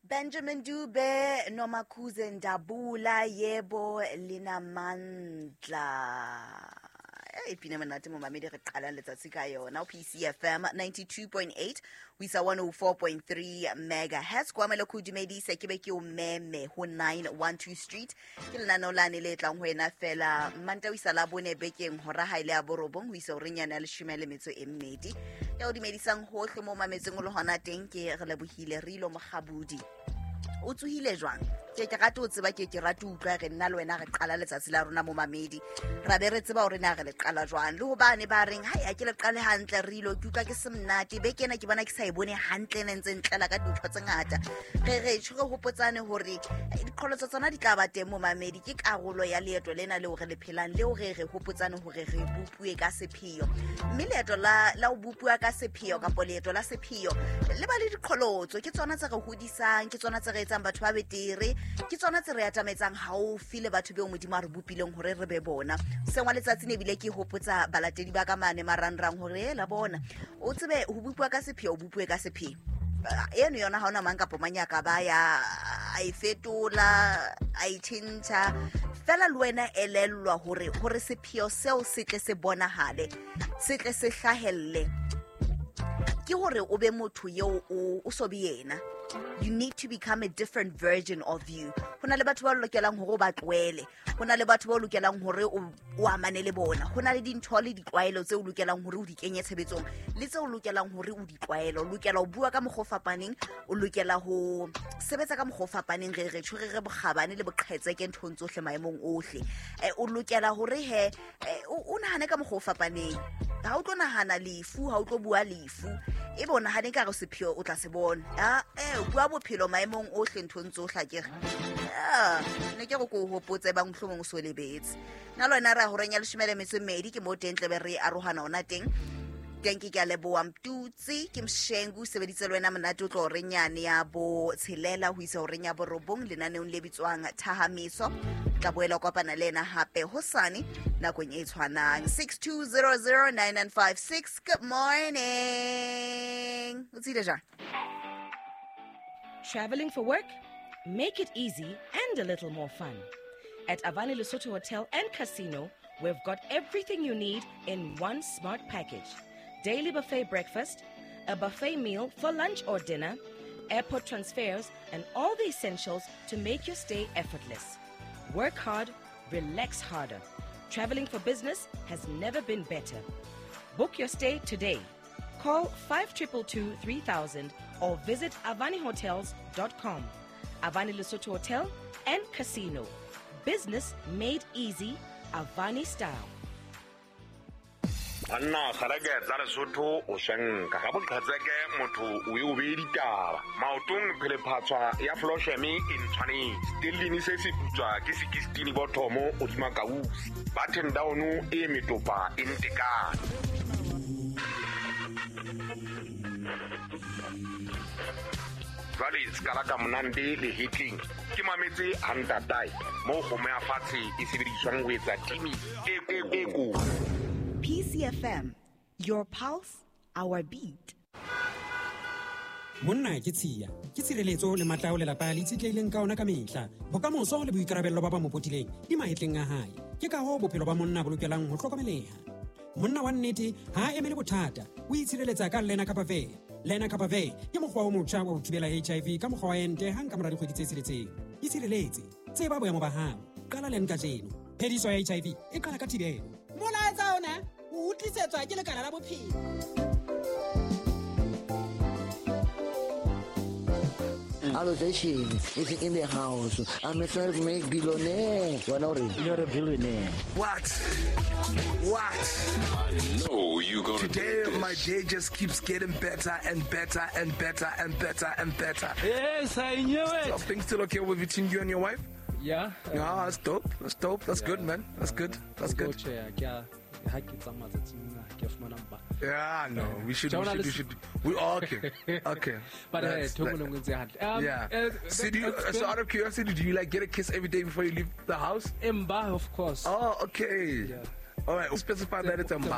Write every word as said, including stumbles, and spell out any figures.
Benjamin Dube, Nomakhuze Ndabula, Yebo Linamandla. Ipina manati mo mamedi re qala letsatsi ka yona P C F M ninety-two point eight we sa one oh four point three megahertz kwa melo khudumedisa ke be ke o meme ho nine one two street ke lenano la ne le tlang ho ena fela manta wisa la bone bekeng ho raha ile ya borobong ho isa o renyana le shumele metso e mmedi ya o dimedisang hohle mo mametseng lo hona teng ke re lebohile re ilo mogabudi o tsuhile jwang ke ke rata o tseba ke ke rata utlwa re nna le wena re qala letsatsi la rona mo mamedi ra be re tseba hore na re le qala jwang le ho bane ba reng hai a ke le qale hantle re ilo ke utlwa ke semnati be kena ke bona ke sa e bone hantle ne ntse ntlela ka dintho tse ngata re re tshwe hopotsane hore diqholotso tsona di tla ba teng mo mamedi ke karolo ya leeto lena le hore le phelang le hore re hopotsane hore re bupue ka sephio mme leeto la la o bupua ka sephio ka leeto la sephio le ba le diqholotso ke tsona tse re hodisang ke tsona tse re etsang batho ba betere ke tsona tse re atametsang haufi le batho beo modimo a re bupileng hore re be bona sengwa letsatsi ne bile ke hopotsa balatedi ba ka mane marangrang hore la bona o tsebe ho bupua ka sephio o bupue ka sephio eno yona ha ona mang kapo manyaka ba ya ai fetola ai thinta fela le wena elellwa hore hore sephio seo se tle se bonahale se tle se hlahelle ke hore o be motho yo o so biena. You need to become a different version of you. Hona le batho ba lokelang hore ba tloele. Hona le batho ba lokelang hore o amane le bona. Hona le dintho le ditlwaelo tse o lokelang hore o di kenye tshebetsong. Le tse o lokelang hore o di tlwaelo. O lokela ho bua ka mokgofapaneng, o lokela ho sebetsa ka mokgofapaneng re re tshwere re bogabane le boqhetse ke ntho tsohle maemong ohle. Eh o lokela hore he o nahane ka mokgofapaneng. Ha o tlo nahana lefu, ha o tlo bua lefu. E bona ha ne ka re sephio o tla se bona. Ah eh bua bophelo maemong ohle nthong tsohle ke re ah ne ke go go hopotse ba nghlomong so lebetse na lona ra horenya le shumele metso medi ke mo tentle be re arohana ona teng teng ke le bo amtutsi ke mshengu sebeditse lwena monate o tlo renyane ya bo tshelela ho isa o renya bo robong lenane o le bitswang thahamiso tla boela kopana lena hape hosane nakong e tshwanang six two zero zero nine nine five six. Good morning. What's it Deja? Traveling for work? Make it easy and a little more fun. At Avani Lesotho Hotel and Casino, we've got everything you need in one smart package. Daily buffet breakfast, a buffet meal for lunch or dinner, airport transfers, and all the essentials to make your stay effortless. Work hard, relax harder. Traveling for business has never been better. Book your stay today. Call five two two two three thousand or visit avani hotels dot com. Avani Lesotho Hotel and Casino. Business made easy, Avani style. Anna sarage tsara sotho o shen ka ga botlhatseke motho o e o be ditaba maotong phele phatswa ya floshemi in tshwane stilini se se putswa ke sixteen bothomo o di makausi button down e metopa in tekana Vale skalaka monande le hitting ke mametse hanta tai mo go me afatse e sebediswang ho etsa timi e e go P C F M, your pulse, our beat. Monna ke tshia ke tshireletso le matla o le lapa le tshitleileng ka ona ka mehla bokamoso le boikarabello ba ba mopotileng di maetleng a hae ke ka ho bophelo ba monna bo lokelang ho hlokomeleha monna wa nnete ha emele bothata o itshireletsa ka Lena Kapave Lena Kapave ke mokgwa o motjha wa ho thibela H I V ka mokgwa wa ente hang ka mora dikgwedi tse tsheletseng itshireletse tseba boemo ba hao qala Len ka jeno phediso ya H I V e qala ka thibelo mola etsa ona o utlisetswa ke lekala la bophelo Allocation is in the house. I'm a self-made billionaire. You're not a, you're a billionaire. What? What? I know you gonna Today, do this. my day just keeps getting better and better and better and better and better. Yes, I knew it. So things still okay with between you and your wife? Yeah. Uh, yeah, that's dope. That's dope. That's yeah. good, man. That's good. That's good. Yeah, no, we should, we should, we should, we oh, okay, okay. But That's, uh, that, um, yeah. Uh, so, do you, so out of curiosity, do you like get a kiss every day before you leave the house? Mba, of course. Oh, okay. Yeah. All right, we'll specify that it's a mba.